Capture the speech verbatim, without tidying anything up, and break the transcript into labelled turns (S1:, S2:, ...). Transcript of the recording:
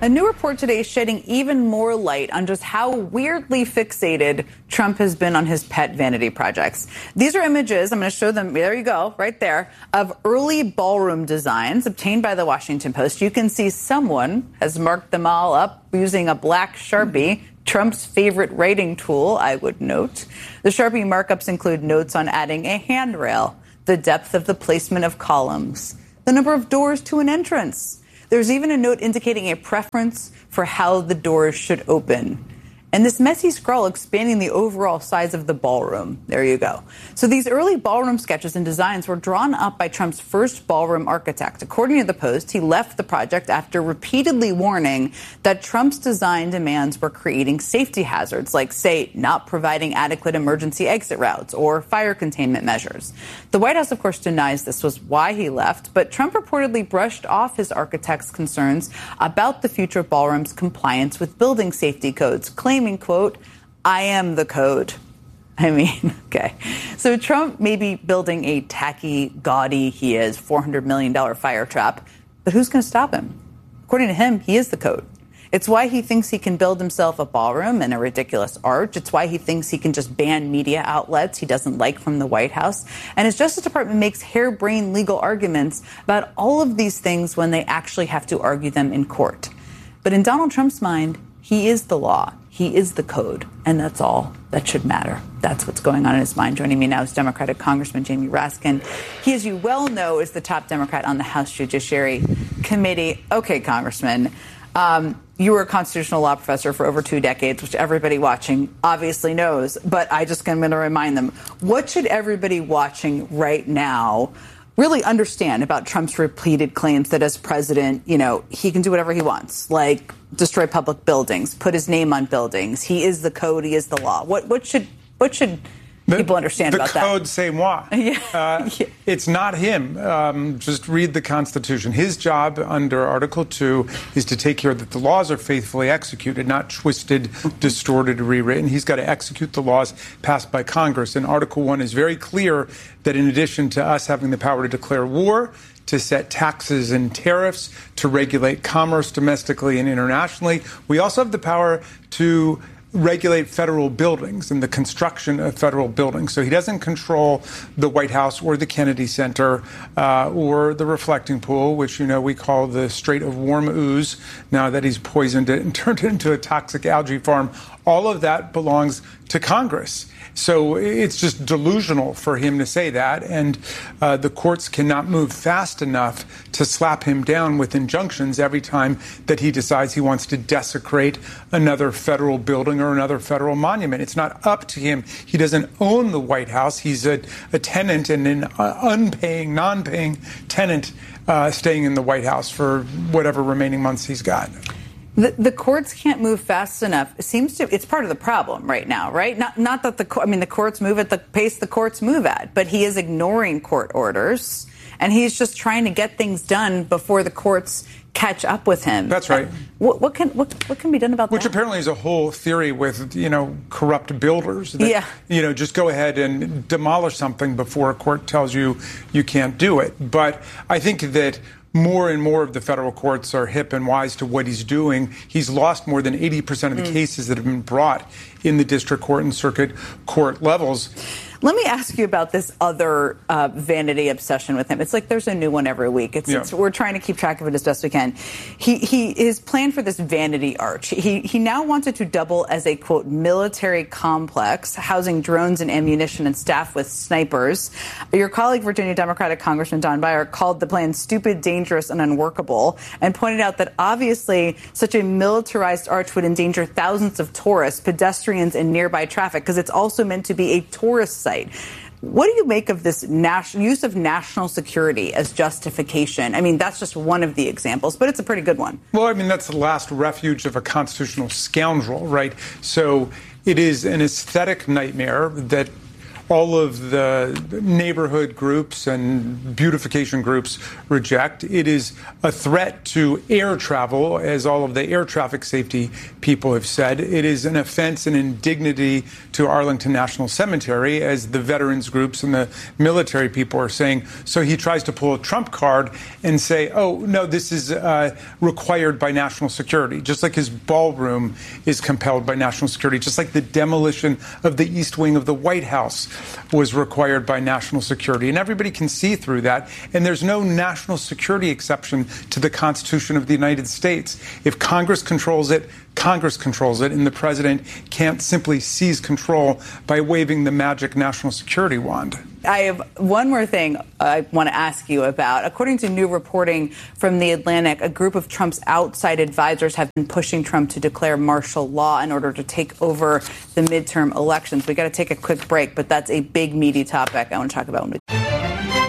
S1: A new report today is shedding even more light on just how weirdly fixated Trump has been on his pet vanity projects. These are images, I'm going to show them, there you go, right there, of early ballroom designs obtained by the Washington Post. You can see someone has marked them all up using a black Sharpie, Trump's favorite writing tool, I would note. The Sharpie markups include notes on adding a handrail, the depth of the placement of columns, the number of doors to an entrance. There's even a note indicating a preference for how the doors should open. And this messy scrawl expanding the overall size of the ballroom. There you go. So these early ballroom sketches and designs were drawn up by Trump's first ballroom architect. According to the Post, he left the project after repeatedly warning that Trump's design demands were creating safety hazards, like, say, not providing adequate emergency exit routes or fire containment measures. The White House, of course, denies this was why he left, but Trump reportedly brushed off his architect's concerns about the future of ballroom's compliance with building safety codes, claiming, quote, I am the code. I mean, okay. So Trump may be building a tacky, gaudy, he is four hundred million dollars fire trap, but who's going to stop him? According to him, he is the code. It's why he thinks he can build himself a ballroom and a ridiculous arch. It's why he thinks he can just ban media outlets he doesn't like from the White House. And his Justice Department makes harebrained legal arguments about all of these things when they actually have to argue them in court. But in Donald Trump's mind, he is the law. He is the code, and that's all that should matter. That's what's going on in his mind. Joining me now is Democratic Congressman Jamie Raskin. He, as you well know, is the top Democrat on the House Judiciary Committee. Okay, Congressman, um, you were a constitutional law professor for over two decades, which everybody watching obviously knows, but I just am going to remind them, what should everybody watching right now really understand about Trump's repeated claims that as president, you know, he can do whatever he wants, like destroy public buildings, put his name on buildings. He is the code. He is the law. What what should what should the, people understand about that?
S2: The code, c'est moi.
S1: Yeah.
S2: Uh,
S1: yeah.
S2: It's not him. Um, just read the Constitution. His job under Article two is to take care that the laws are faithfully executed, not twisted, distorted, rewritten. He's got to execute the laws passed by Congress. And Article one is very clear that in addition to us having the power to declare war, to set taxes and tariffs, to regulate commerce domestically and internationally, we also have the power to regulate federal buildings and the construction of federal buildings. So he doesn't control the White House or the Kennedy Center uh, or the reflecting pool, which, you know, we call the Strait of Warm Ooze, now that he's poisoned it and turned it into a toxic algae farm. All of that belongs to Congress. So it's just delusional for him to say that. And uh, the courts cannot move fast enough to slap him down with injunctions every time that he decides he wants to desecrate another federal building or another federal monument. It's not up to him. He doesn't own the White House. He's a, a tenant and an unpaying, non-paying tenant uh, staying in the White House for whatever remaining months he's got.
S1: The, the courts can't move fast enough. It seems to, it's part of the problem right now, right? Not, not that the, I mean, the courts move at the pace the courts move at, but he is ignoring court orders and he's just trying to get things done before the courts catch up with him.
S2: That's right.
S1: What, what can, what, what can be done about
S2: Which
S1: that?
S2: Which apparently is a whole theory with, you know, corrupt builders. That,
S1: yeah.
S2: You know, just go ahead and demolish something before a court tells you you can't do it. But I think that more and more of the federal courts are hip and wise to what he's doing. He's lost more than eighty percent of the mm. cases that have been brought in the district court and circuit court levels.
S1: Let me ask you about this other uh, vanity obsession with him. It's like there's a new one every week. It's, yeah. it's we're trying to keep track of it as best we can. He he his plan for this vanity arch. He he now wants it to double as a quote military complex housing drones and ammunition and staff with snipers. Your colleague, Virginia Democratic Congressman Don Beyer, called the plan stupid, dangerous, and unworkable, and pointed out that obviously such a militarized arch would endanger thousands of tourists, pedestrians, and nearby traffic because it's also meant to be a tourist site. What do you make of this national use of national security as justification? I mean, that's just one of the examples, but it's a pretty good one.
S2: Well, I mean, that's the last refuge of a constitutional scoundrel, right? So it is an aesthetic nightmare that all of the neighborhood groups and beautification groups reject. It is a threat to air travel, as all of the air traffic safety people have said. It is an offense and indignity to Arlington National Cemetery, as the veterans groups and the military people are saying. So he tries to pull a Trump card and say, oh, no, this is uh, required by national security, just like his ballroom is compelled by national security, just like the demolition of the East Wing of the White House was required by national security. And everybody can see through that. And there's no national security exception to the Constitution of the United States. If Congress controls it, Congress controls it, and the president can't simply seize control by waving the magic national security wand.
S1: I have one more thing I want to ask you about. According to new reporting from The Atlantic, a group of Trump's outside advisors have been pushing Trump to declare martial law in order to take over the midterm elections. We got to take a quick break, but that's a big, meaty topic I want to talk about when we